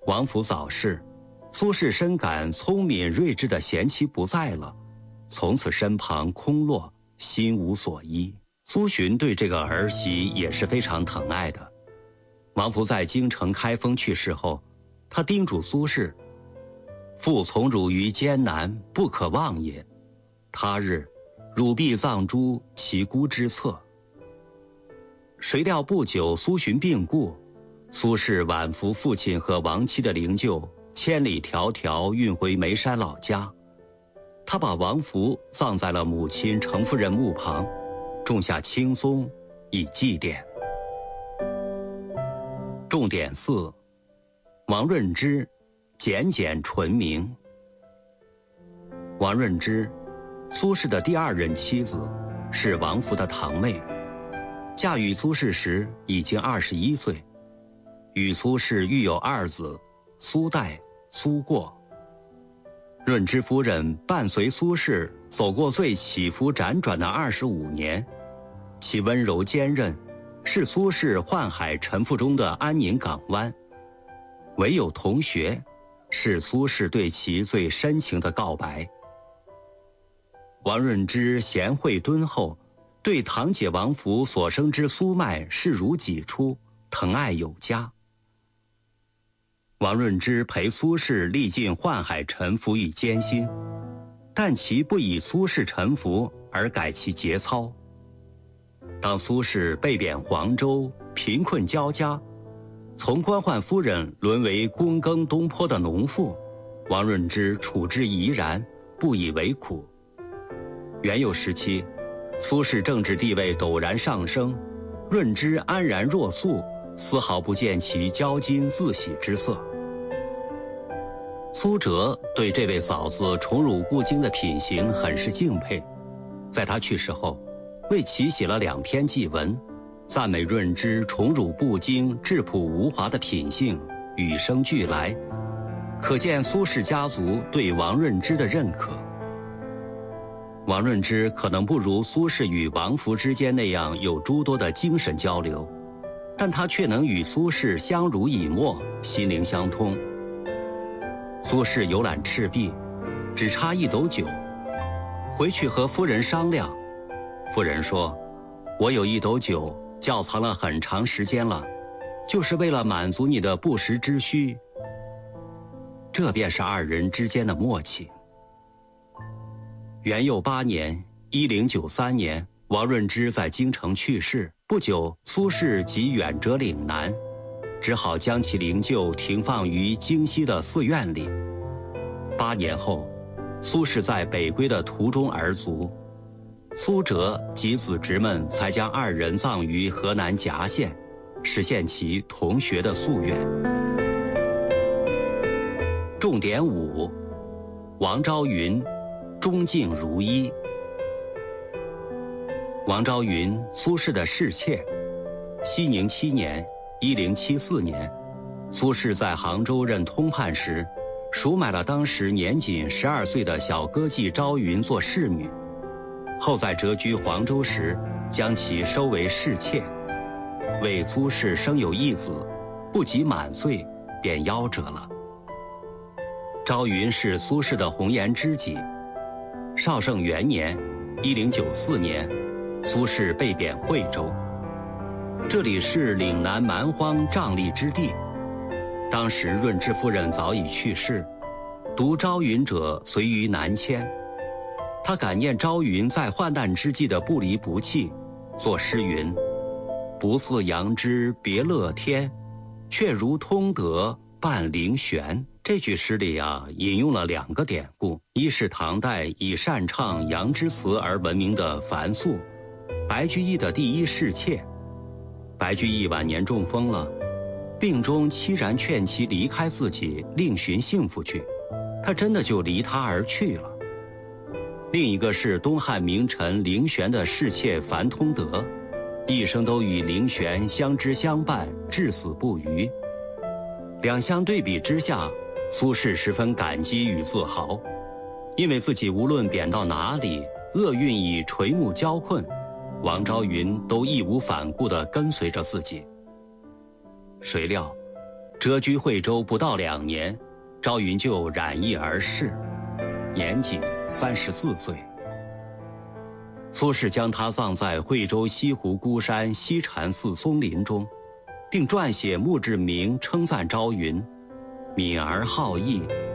王府早逝，苏轼深感聪明睿智的贤妻不在了，从此身旁空落，心无所依。苏洵对这个儿媳也是非常疼爱的。王弗在京城开封去世后，他叮嘱苏轼：父从汝于艰难，不可忘也。他日，汝必葬诸其姑之侧。谁料不久苏洵病故，苏轼挽扶父亲和亡妻的灵柩，千里迢迢运回眉山老家。他把王弗葬在了母亲程夫人墓旁，种下青松以祭奠。重点4：王润之，简简纯明。王润之，苏轼的第2任妻子，是王弗的堂妹，嫁与苏轼时已经21岁，与苏轼育有2子，苏代、苏过。润之夫人伴随苏轼走过最起伏辗转的25年，其温柔坚韧，是苏轼宦海沉浮中的安宁港湾。唯有同学，是苏轼对其最深情的告白。王润之贤惠敦厚，对堂姐王弗所生之苏迈视如己出，疼爱有加。王润之陪苏轼历尽宦海沉浮与艰辛，但其不以苏轼沉浮而改其节操。当苏轼被贬黄州，贫困交加，从官宦夫人沦为躬耕东坡的农妇，王润之处之怡然，不以为苦。元佑时期，苏轼政治地位陡然上升，润之安然若素，丝毫不见其骄矜自喜之色。苏辙对这位嫂子宠辱不惊的品行很是敬佩，在他去世后，为其写了2篇祭文，赞美润之宠辱不惊、质朴无华的品性，与生俱来，可见苏轼家族对王润之的认可。王润之可能不如苏轼与王弗之间那样有诸多的精神交流，但他却能与苏轼相濡以沫，心灵相通。苏轼游览赤壁，只差1斗酒，回去和夫人商量。夫人说：我有1斗酒，窖藏了很长时间了，就是为了满足你的不时之需。这便是2人之间的默契。元佑8年1093年，王润之在京城去世，不久苏轼即远谪岭南，只好将其灵柩停放于京西的寺院里。8年后，苏轼在北归的途中而卒，苏辙及子侄们才将2人葬于河南夹县，实现其同学的夙愿。重点5：王昭云，忠敬如一。王昭云，苏轼的侍妾。熙宁7年1074年，苏轼在杭州任通判时，赎买了当时年仅12岁的小歌妓昭云做侍女，后在谪居黄州时，将其收为侍妾。为苏轼生有1子，不及满岁，便夭折了。昭云是苏轼的红颜知己。绍圣元年1094年，苏轼被贬惠州，这里是岭南蛮荒瘴疠之地。当时润之夫人早已去世，独昭云者随于南迁。他感念昭云在患难之际的不离不弃，作诗云：不似杨枝别乐天，却如通德伴灵玄。这句诗里引用了2个典故，一是唐代以擅唱杨枝词而闻名的樊素，白居易的第1侍妾。白居易晚年中风了，病中凄然劝其离开自己，另寻幸福去，他真的就离他而去了。另一个是东汉名臣灵玄的侍妾樊通德，一生都与灵玄相知相伴，至死不渝。2相对比之下，苏轼十分感激与自豪，因为自己无论贬到哪里，厄运以垂暮交困，王昭云都义无反顾地跟随着自己。谁料谪居惠州不到2年，赵云就染疫而逝，年仅34岁。苏轼将他葬在惠州西湖孤山西禅寺松林中，并撰写墓志铭称赞朝云：敏而好义，